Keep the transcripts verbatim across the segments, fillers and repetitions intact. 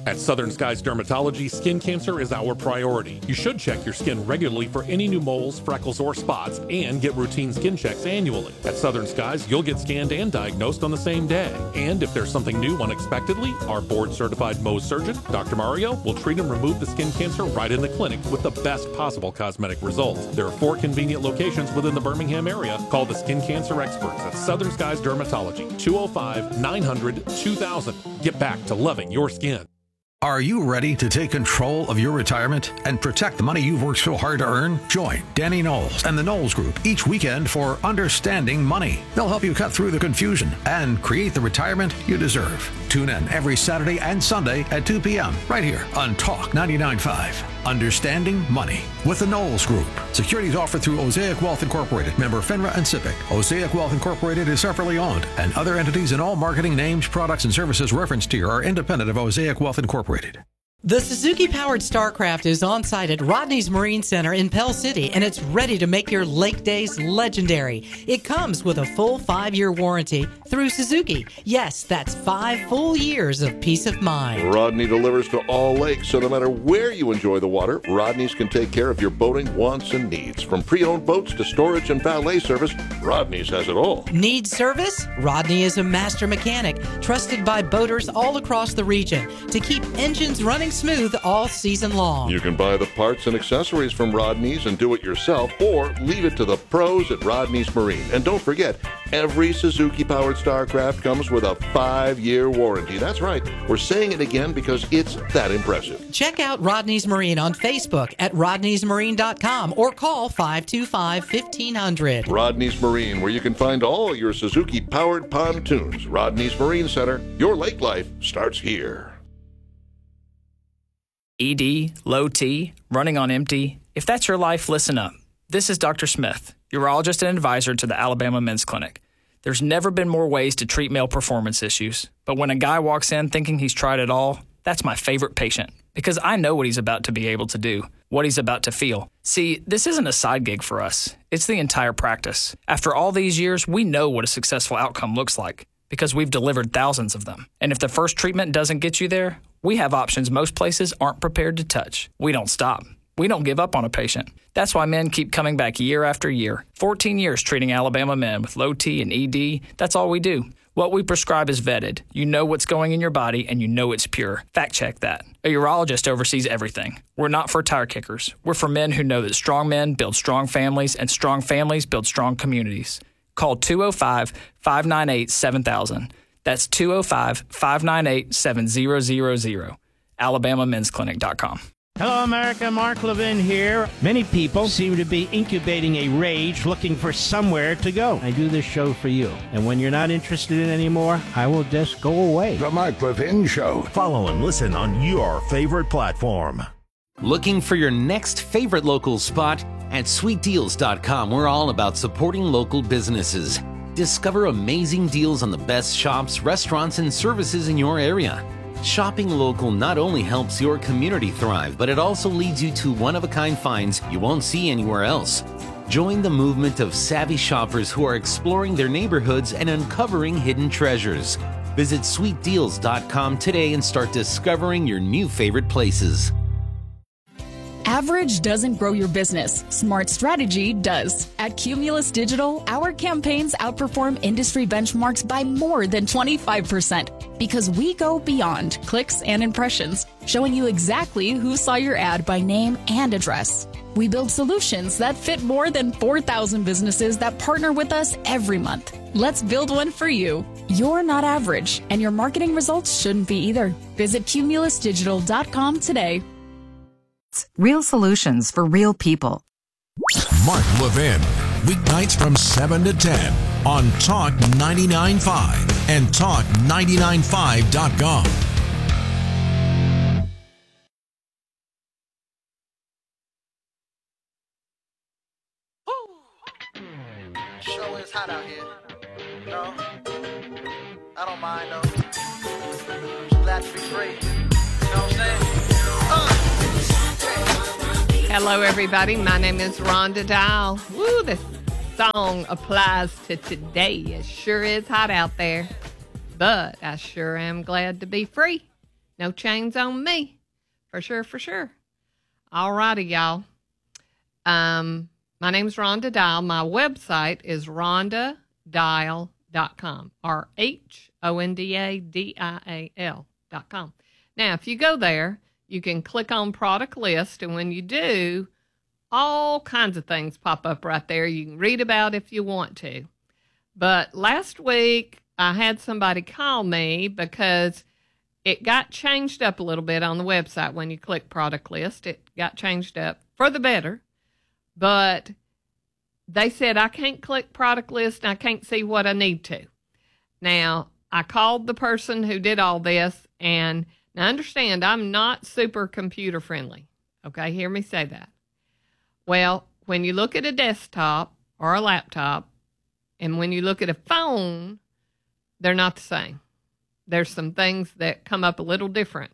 At Southern Skies Dermatology, skin cancer is our priority. You should check your skin regularly for any new moles, freckles, or spots, and get routine skin checks annually. At Southern Skies, you'll get scanned and diagnosed on the same day. And if there's something new unexpectedly, our board-certified Mohs surgeon, Doctor Mario, will treat and remove the skin cancer right in the clinic with the best possible cosmetic results. There are four convenient locations within the Birmingham area. Call the skin cancer experts at Southern Skies Dermatology, two oh five, nine hundred, two thousand. Get back to loving your skin. Are you ready to take control of your retirement and protect the money you've worked so hard to earn? Join Danny Knowles and the Knowles Group each weekend for Understanding Money. They'll help you cut through the confusion and create the retirement you deserve. Tune in every Saturday and Sunday at two p.m. right here on Talk ninety-nine point five. Understanding Money with the Knowles Group. Securities offered through Osaic Wealth Incorporated, member FINRA and SIPC. Osaic Wealth Incorporated is separately owned, and other entities and all marketing names, products, and services referenced here are independent of Osaic Wealth Incorporated. The Suzuki-powered Starcraft is on site at Rodney's Marine Center in Pell City, and it's ready to make your lake days legendary. It comes with a full five-year warranty through Suzuki. Yes, that's five full years of peace of mind. Rodney delivers to all lakes, so no matter where you enjoy the water, Rodney's can take care of your boating wants and needs. From pre-owned boats to storage and valet service, Rodney's has it all. Need service? Rodney is a master mechanic, trusted by boaters all across the region to keep engines running smooth all season long. You can buy the parts and accessories from Rodney's and do it yourself, or leave it to the pros at Rodney's Marine. And don't forget, every Suzuki-powered Starcraft comes with a five-year warranty. That's right. We're saying it again because it's that impressive. Check out Rodney's Marine on Facebook at rodneys marine dot com or call five two five, fifteen hundred. Rodney's Marine, where you can find all your Suzuki-powered pontoons. Rodney's Marine Center, your lake life starts here. E D, low T, running on empty. If that's your life, listen up. This is Doctor Smith, urologist and advisor to the Alabama Men's Clinic. There's never been more ways to treat male performance issues. But when a guy walks in thinking he's tried it all, that's my favorite patient, because I know what he's about to be able to do, what he's about to feel. See, this isn't a side gig for us. It's the entire practice. After all these years, we know what a successful outcome looks like, because we've delivered thousands of them. And if the first treatment doesn't get you there, we have options most places aren't prepared to touch. We don't stop. We don't give up on a patient. That's why men keep coming back year after year. fourteen years treating Alabama men with low T and E D. That's all we do. What we prescribe is vetted. You know what's going in your body, and you know it's pure. Fact check that. A urologist oversees everything. We're not for tire kickers. We're for men who know that strong men build strong families, and strong families build strong communities. Call two oh five, five nine eight, seven thousand. That's two oh five, five nine eight, seven thousand. alabama men's clinic dot com. Hello, America. Mark Levin here. Many people seem to be incubating a rage looking for somewhere to go. I do this show for you. And when you're not interested in it anymore, I will just go away. The Mark Levin Show. Follow and listen on your favorite platform. Looking for your next favorite local spot? At sweet deals dot com, we're all about supporting local businesses. Discover amazing deals on the best shops, restaurants, and services in your area. Shopping local not only helps your community thrive, but it also leads you to one-of-a-kind finds you won't see anywhere else. Join the movement of savvy shoppers who are exploring their neighborhoods and uncovering hidden treasures. Visit sweet deals dot com today and start discovering your new favorite places. Average doesn't grow your business. Smart strategy does. At Cumulus Digital, our campaigns outperform industry benchmarks by more than twenty-five percent because we go beyond clicks and impressions, showing you exactly who saw your ad by name and address. We build solutions that fit more than four thousand businesses that partner with us every month. Let's build one for you. You're not average, and your marketing results shouldn't be either. Visit cumulus digital dot com today. Real solutions for real people. Mark Levin, weeknights from seven to ten on Talk ninety-nine point five and talk ninety-nine five dot com. Show is hot out here. No, I don't mind though. Just glad to be free. You know what I'm saying? Uh. Hello, everybody. My name is Rhonda Dial. Woo, this song applies to today. It sure is hot out there, but I sure am glad to be free. No chains on me. For sure, for sure. All righty, y'all. Um, my name's Rhonda Dial. My website is rhonda dial dot com, or H O N D A D I A L dot com. Now, if you go there, you can click on product list, and when you do, all kinds of things pop up right there. You can read about if you want to. But last week, I had somebody call me because it got changed up a little bit on the website when you click product list. It got changed up for the better. But they said, I can't click product list and I can't see what I need to. Now, I called the person who did all this, and now understand, I'm not super computer friendly. Okay, hear me say that. Well, when you look at a desktop or a laptop, and when you look at a phone, they're not the same. There's some things that come up a little different.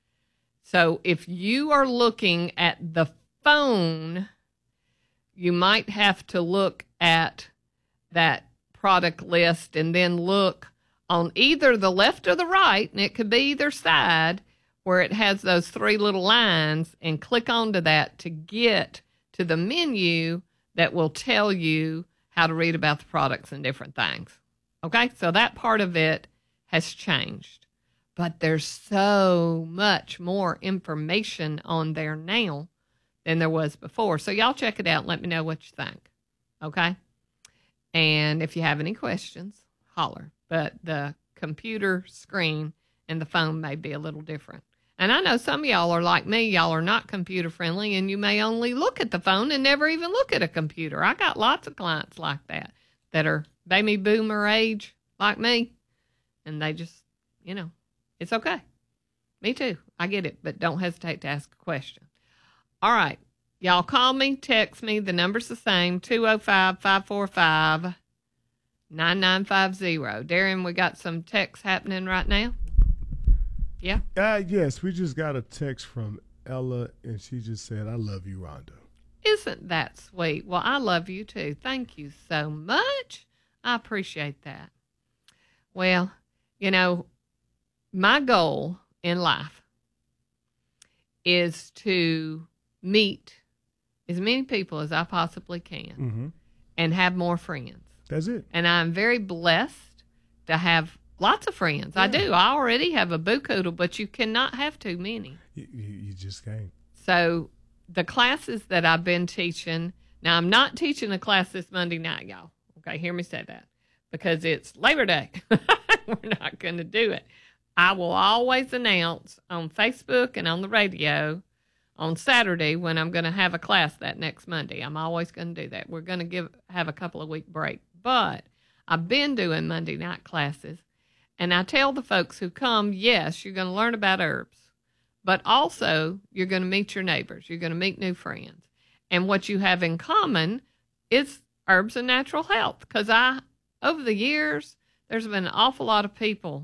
So if you are looking at the phone, you might have to look at that product list and then look on either the left or the right, and it could be either side, where it has those three little lines, and click onto that to get to the menu that will tell you how to read about the products and different things. Okay, so that part of it has changed. But there's so much more information on there now than there was before. So y'all check it out and let me know what you think. Okay? And if you have any questions, holler. But the computer screen and the phone may be a little different. And I know some of y'all are like me. Y'all are not computer friendly, and you may only look at the phone and never even look at a computer. I got lots of clients like that that are baby boomer age like me, and they just, you know, it's okay. Me too. I get it, but don't hesitate to ask a question. All right. Y'all call me, text me. The number's the same, two oh five, five four five, nine nine five zero. Darren, we got some texts happening right now? Yeah? Uh, yes, we just got a text from Ella, and she just said, I love you, Rhonda. Isn't that sweet? Well, I love you too. Thank you so much. I appreciate that. Well, you know, my goal in life is to meet as many people as I possibly can Mm-hmm. and have more friends. That's it. And I'm very blessed to have lots of friends. Yeah. I do. I already have a boo-coodle, but you cannot have too many. You, you, you just can't. So the classes that I've been teaching, now I'm not teaching a class this Monday night, y'all. Okay, hear me say that. Because it's Labor Day. We're not going to do it. I will always announce on Facebook and on the radio on Saturday when I'm going to have a class that next Monday. I'm always going to do that. We're going to give have a couple of week break. But I've been doing Monday night classes. And I tell the folks who come, yes, you're going to learn about herbs, but also you're going to meet your neighbors. You're going to meet new friends. And what you have in common is herbs and natural health. Because I, over the years, there's been an awful lot of people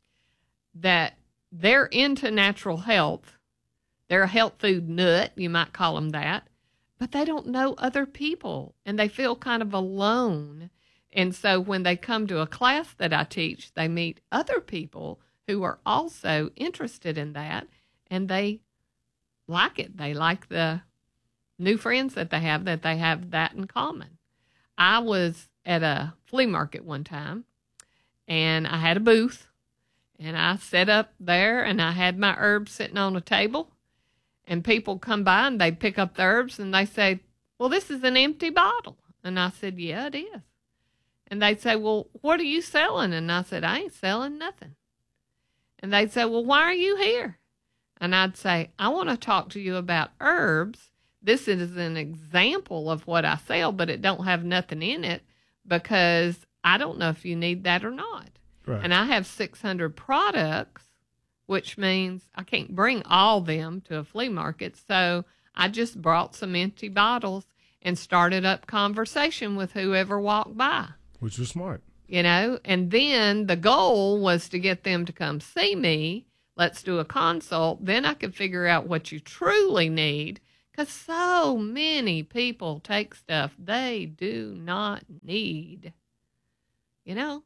that they're into natural health. They're a health food nut, you might call them that, but they don't know other people, and they feel kind of alone. And so when they come to a class that I teach, they meet other people who are also interested in that, and they like it. They like the new friends that they have, that they have that in common. I was at a flea market one time, and I had a booth, and I set up there, and I had my herbs sitting on a table, and people come by, and they pick up the herbs, and they say, well, this is an empty bottle. And I said, yeah, it is. And they'd say, well, what are you selling? And I said, I ain't selling nothing. And they'd say, well, why are you here? And I'd say, I want to talk to you about herbs. This is an example of what I sell, but it don't have nothing in it because I don't know if you need that or not. Right. And I have six hundred products, which means I can't bring all them to a flea market. So I just brought some empty bottles and started up conversation with whoever walked by. Which was smart. You know, and then the goal was to get them to come see me. Let's do a consult. Then I could figure out what you truly need. Because so many people take stuff they do not need. You know,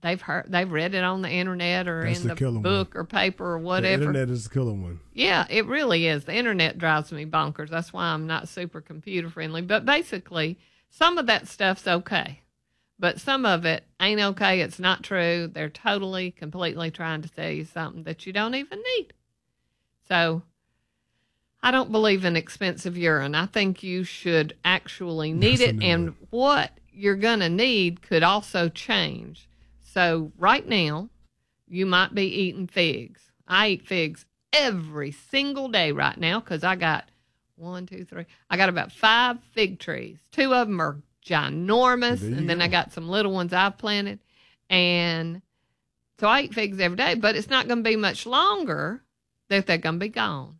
they've heard, they've read it on the internet or That's in the the killer book one. or paper or whatever. The internet is the killer one. Yeah, it really is. The internet drives me bonkers. That's why I'm not super computer friendly. But basically, some of that stuff's okay. But some of it ain't okay. It's not true. They're totally, completely trying to tell you something that you don't even need. So I don't believe in expensive urine. I think you should actually need it. And what you're going to need could also change. So right now, you might be eating figs. I eat figs every single day right now because I got one, two, three. I got about five fig trees. Two of them are ginormous, and then go. I got some little ones I've planted. And so I eat figs every day, but it's not going to be much longer that they're going to be gone.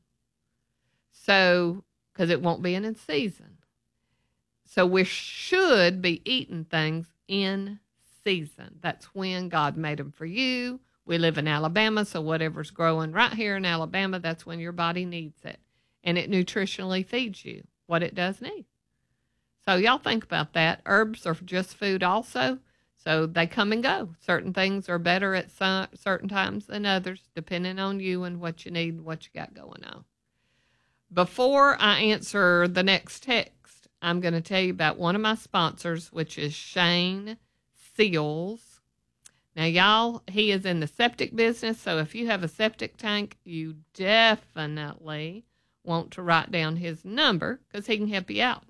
So, because it won't be in season. So we should be eating things in season. That's when God made them for you. We live in Alabama, so whatever's growing right here in Alabama, that's when your body needs it. And it nutritionally feeds you what it does need. So y'all think about that. Herbs are just food also, so they come and go. Certain things are better at some, certain times than others, depending on you and what you need and what you got going on. Before I answer the next text, I'm going to tell you about one of my sponsors, which is Shane Seals. Now, y'all, he is in the septic business, so if you have a septic tank, you definitely want to write down his number because he can help you out.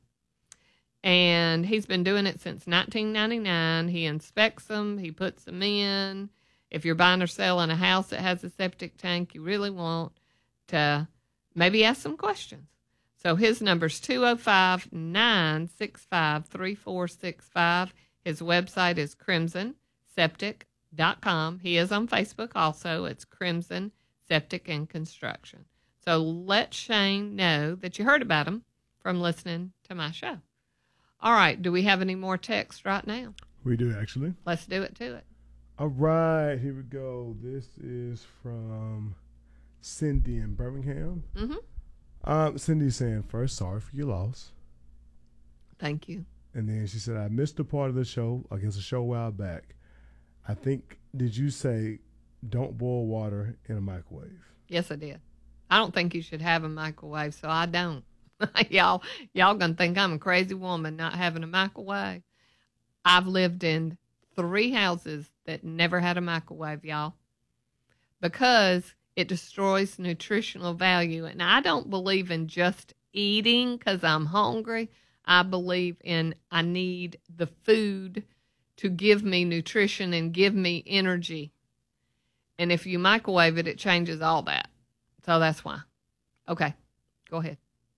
And he's been doing it since nineteen ninety-nine. He inspects them. He puts them in. If you're buying or selling a house that has a septic tank, you really want to maybe ask some questions. So his number's two oh five, nine six five, three four six five. His website is crimson septic dot com. He is on Facebook also. It's Crimson Septic and Construction. So let Shane know that you heard about him from listening to my show. All right. Do we have any more text right now? We do, actually. Let's do it to it. All right. Here we go. This is from Cindy in Birmingham. Mm-hmm. Um, Cindy's saying, first, sorry for your loss. Thank you. And then she said, I missed a part of the show, I guess a show a while back. I think, did you say don't boil water in a microwave? Yes, I did. I don't think you should have a microwave, so I don't. y'all, y'all gonna think I'm a crazy woman not having a microwave. I've lived in three houses that never had a microwave, y'all, because it destroys nutritional value. And I don't believe in just eating because I'm hungry. I believe in I need the food to give me nutrition and give me energy. And if you microwave it, it changes all that. So that's why. Okay, go ahead.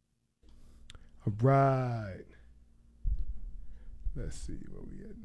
All right. Let's see where we at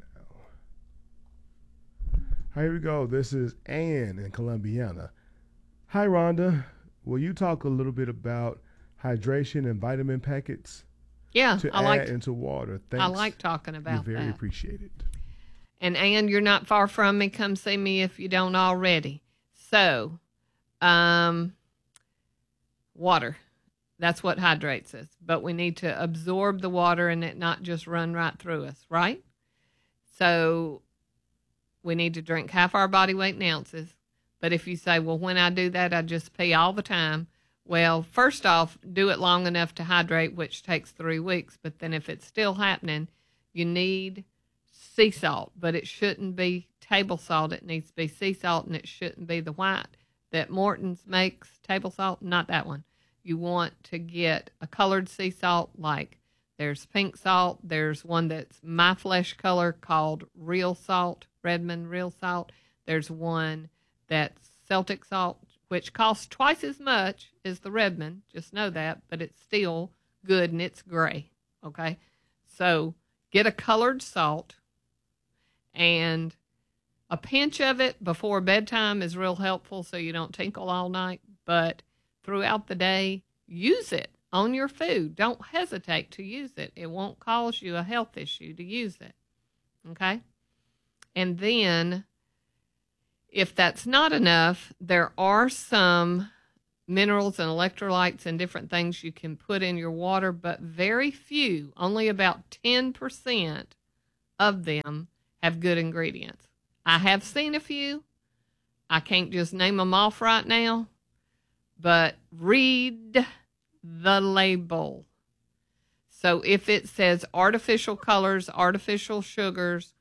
now. Here we go. This is Ann in Columbiana. Hi, Rhonda. Will you talk a little bit about hydration and vitamin packets? Yeah, to I add like into water. Thanks. I like talking about You're very that. appreciated. And Ann, you're not far from me. Come see me if you don't already. So, um, water. That's what hydrates us. But we need to absorb the water and it not just run right through us, right? So we need to drink half our body weight in ounces. But if you say, well, when I do that, I just pee all the time. Well, first off, do it long enough to hydrate, which takes three weeks. But then if it's still happening, you need sea salt. But it shouldn't be table salt. It needs to be sea salt, and it shouldn't be the white that Morton's makes, table salt, not that one. You want to get a colored sea salt, like there's pink salt. There's one that's my flesh color called Real Salt, Redmond Real Salt. There's one that's Celtic salt, which costs twice as much as the Redmond. Just know that, but it's still good and it's gray, okay? So get a colored salt, and a pinch of it before bedtime is real helpful so you don't tinkle all night, but throughout the day, use it on your food. Don't hesitate to use it. It won't cause you a health issue to use it, okay? And then, if that's not enough, there are some minerals and electrolytes and different things you can put in your water, but very few, only about ten percent of them have good ingredients. I have seen a few. I can't just name them off right now, but read the label. So if it says artificial colors, artificial sugars,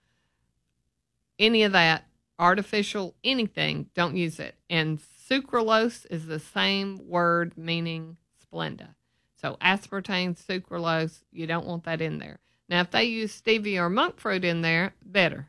any of that, artificial anything, don't use it. And sucralose is the same word meaning Splenda. So aspartame, sucralose, you don't want that in there. Now, if they use stevia or monk fruit in there, better.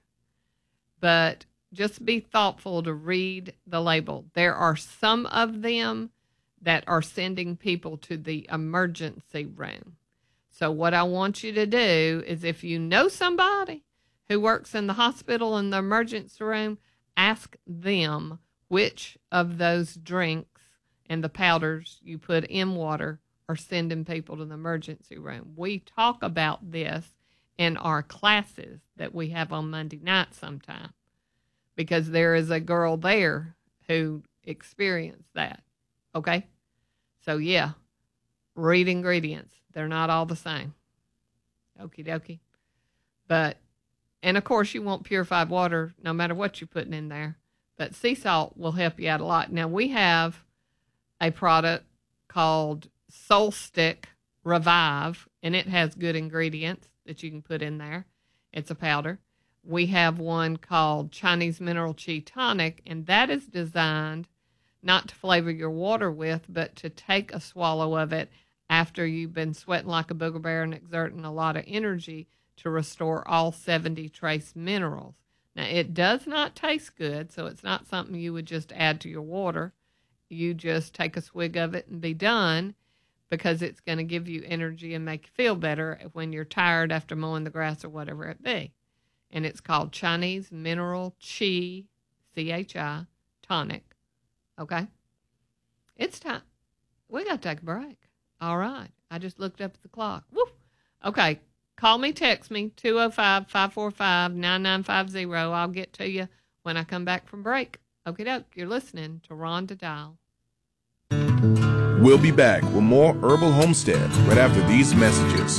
But just be thoughtful to read the label. There are some of them that are sending people to the emergency room. So what I want you to do is, if you know somebody who works in the hospital in the emergency room, ask them which of those drinks and the powders you put in water are sending people to the emergency room. We talk about this in our classes that we have on Monday night sometime, because there is a girl there who experienced that. Okay? So, yeah, read ingredients. They're not all the same. Okie dokie. But, and of course, you want purified water no matter what you're putting in there. But sea salt will help you out a lot. Now, we have a product called Soul Stick Revive, and it has good ingredients that you can put in there. It's a powder. We have one called Chinese Mineral Chi Tonic, and that is designed not to flavor your water with, but to take a swallow of it after you've been sweating like a booger bear and exerting a lot of energy to restore all seventy trace minerals. Now, it does not taste good, so it's not something you would just add to your water. You just take a swig of it and be done, because it's going to give you energy and make you feel better when you're tired after mowing the grass or whatever it be. And it's called Chinese Mineral Chi, C H I, Tonic. Okay? It's time. We got to take a break. All right. I just looked up at the clock. Woo! Okay. Call me, text me, two oh five, five four five, nine nine five zero. I'll get to you when I come back from break. Okie doke. You're listening to Rhonda Dial. We'll be back with more Herbal Homestead right after these messages.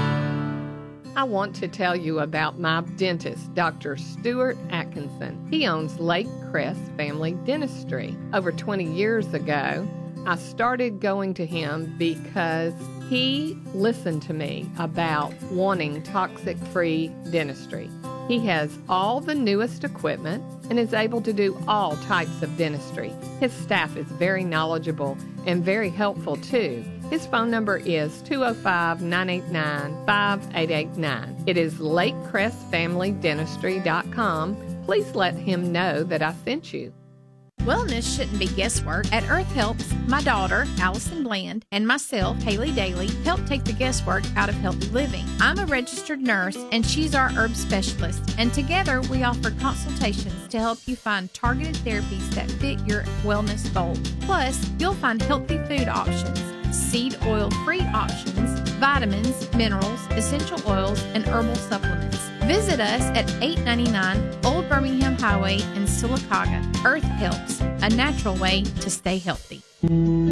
I want to tell you about my dentist, Doctor Stuart Atkinson. He owns Lake Crest Family Dentistry. Over twenty years ago, I started going to him because he listened to me about wanting toxic-free dentistry. He has all the newest equipment and is able to do all types of dentistry. His staff is very knowledgeable and very helpful too. His phone number is two oh five, nine eight nine, five eight eight nine. It is lake crest family dentistry dot com. Please let him know that I sent you. Wellness shouldn't be guesswork. At Earth Helps, my daughter, Allison Bland, and myself, Haley Daly, help take the guesswork out of healthy living. I'm a registered nurse, and she's our herb specialist, and together we offer consultations to help you find targeted therapies that fit your wellness goals. Plus, you'll find healthy food options, seed oil-free options, vitamins, minerals, essential oils, and herbal supplements. Visit us at eight ninety-nine Old Birmingham Highway in Sylacauga. Earth Helps, a natural way to stay healthy.